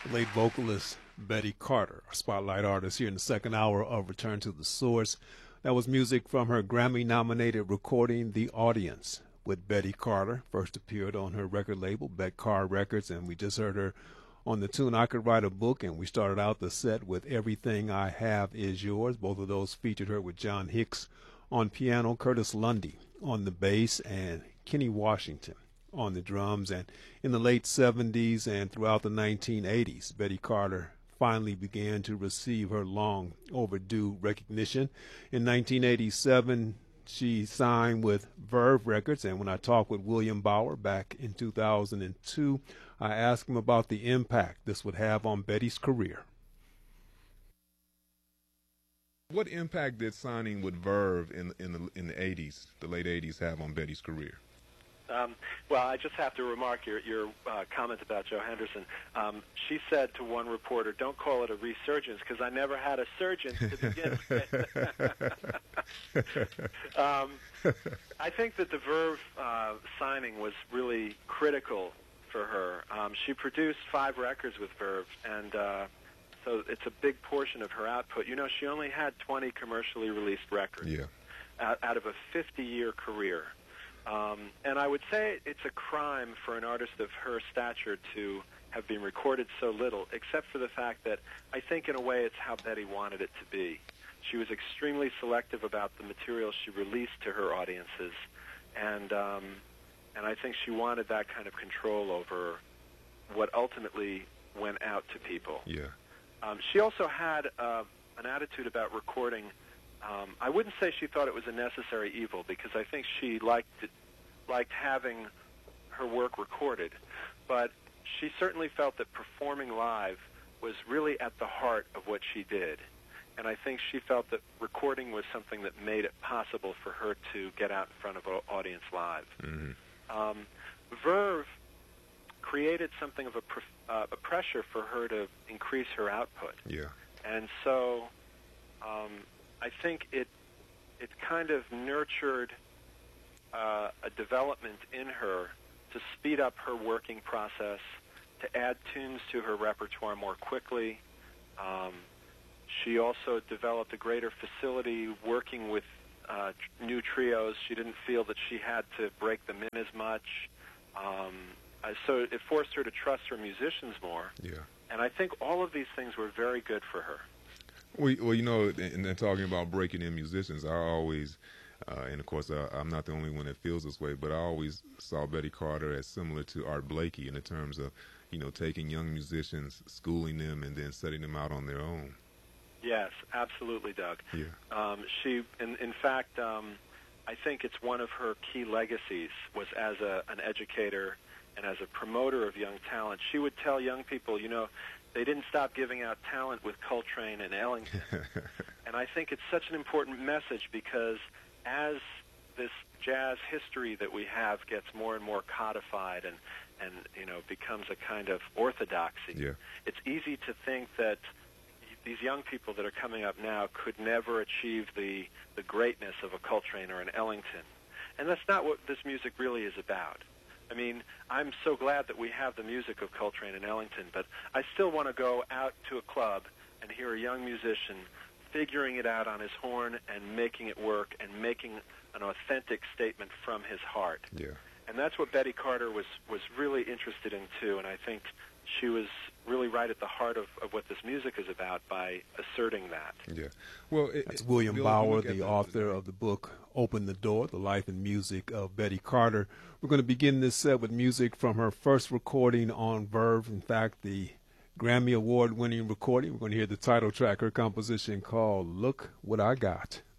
Late vocalist Betty Carter, our spotlight artist here in the second hour of Return to the Source. That was music from her Grammy-nominated recording, The Audience, with Betty Carter. First appeared on her record label, Bet Carr Records, and we just heard her on the tune I Could Write a Book, and we started out the set with Everything I Have Is Yours. Both of those featured her with John Hicks on piano, Curtis Lundy on the bass, and Kenny Washington on the drums. And in the late 70s and throughout the 1980s, Betty Carter finally began to receive her long overdue recognition. In 1987, she signed with Verve Records, and when I talked with William Bauer back in 2002, I asked him about the impact this would have on Betty's career. What impact did signing with Verve in the 80s, the late 80s, have on Betty's career? Well, I just have to remark your comment about Joe Henderson. She said to one reporter, "Don't call it a resurgence because I never had a surgeon to begin with." I think that the Verve signing was really critical for her. She produced 5 records with Verve, and so it's a big portion of her output. You know, she only had 20 commercially released records out of a 50-year career. And I would say it's a crime for an artist of her stature to have been recorded so little, except for the fact that I think in a way it's how Betty wanted it to be. She was extremely selective about the material she released to her audiences, and I think she wanted that kind of control over what ultimately went out to people. Yeah. She also had an attitude about recording. I wouldn't say she thought it was a necessary evil, because I think she liked having her work recorded, but she certainly felt that performing live was really at the heart of what she did, and I think she felt that recording was something that made it possible for her to get out in front of an audience live. Mm-hmm. Verve created something of a pressure for her to increase her output. Yeah. And so I think it kind of nurtured a development in her to speed up her working process, to add tunes to her repertoire more quickly. She also developed a greater facility working with new trios. She didn't feel that she had to break them in as much. So it forced her to trust her musicians more. Yeah. And I think all of these things were very good for her. Well, you know, and then talking about breaking in musicians, I always, and of course I'm not the only one that feels this way, but I always saw Betty Carter as similar to Art Blakey in the terms of, you know, taking young musicians, schooling them, and then setting them out on their own. Yes, absolutely, Doug. Yeah. She, in fact, I think it's one of her key legacies was as an educator and as a promoter of young talent. She would tell young people, you know, they didn't stop giving out talent with Coltrane and Ellington. And I think it's such an important message, because as this jazz history that we have gets more and more codified and you know, becomes a kind of orthodoxy, it's easy to think that these young people that are coming up now could never achieve the greatness of a Coltrane or an Ellington. And that's not what this music really is about. I mean, I'm so glad that we have the music of Coltrane and Ellington, but I still want to go out to a club and hear a young musician figuring it out on his horn and making it work and making an authentic statement from his heart. Yeah. And that's what Betty Carter was really interested in, too, and I think she was really right at the heart of what this music is about by asserting that. Yeah. Well, that's William Bauer, the author of the book Open the Door, The Life and Music of Betty Carter. We're going to begin this set with music from her first recording on Verve. In fact, the Grammy Award-winning recording. We're going to hear the title track, her composition called Look What I Got.